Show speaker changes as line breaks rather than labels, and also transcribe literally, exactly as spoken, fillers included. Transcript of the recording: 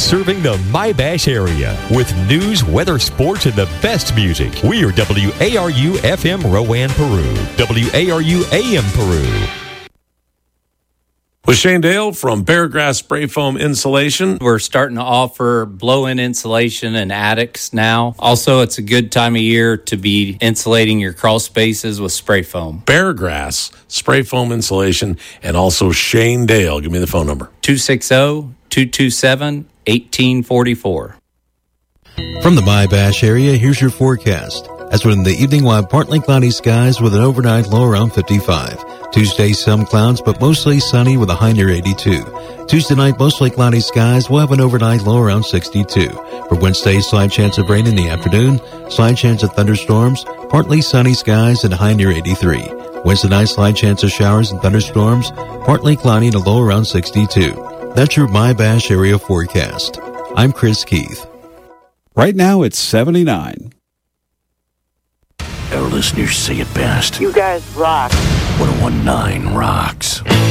serving the My-Bash area with news, weather, sports, and the best music. We are W A R U F M Rowan, Peru. W A R U A M Peru.
With Shane Dale from Beargrass Spray Foam Insulation.
We're starting to offer blow-in insulation in attics now. Also, it's a good time of year to be insulating your crawl spaces with spray foam.
Beargrass Spray Foam Insulation, and also Shane Dale. Give me the phone number.
two six zero, two two seven, one eight four four.
From the My-Bash area, here's your forecast. As we're in the evening, we'll have partly cloudy skies with an overnight low around fifty-five. Tuesday, some clouds, but mostly sunny with a high near eighty-two. Tuesday night, mostly cloudy skies. We'll have an overnight low around sixty-two. For Wednesday, slight chance of rain in the afternoon, slight chance of thunderstorms, partly sunny skies and a high near eighty-three. Wednesday night, slight chance of showers and thunderstorms, partly cloudy and a low around sixty-two. That's your My-Bash area forecast. I'm Chris Keith.
Right now, it's seventy-nine.
Our listeners say it best.
You guys rock.
one oh one point nine rocks.